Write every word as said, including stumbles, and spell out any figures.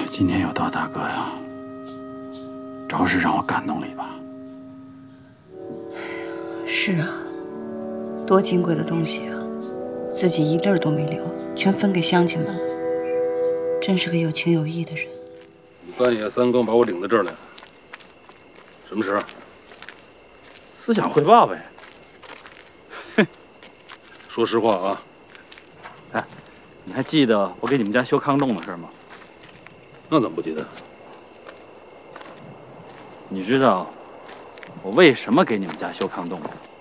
今天有道大哥呀，着实让我感动了一把。 是啊，多金贵的东西啊，自己一粒儿都没留，全分给乡亲们了。真是个有情有义的人。 你半夜三更把我领到这儿来，什么事？ 思想汇报呗。 哼，说实话啊。 哎，你还记得我给你们家修炕洞的事吗？ 那怎么不记得？ 你知道我为什么给你们家修炕洞吗？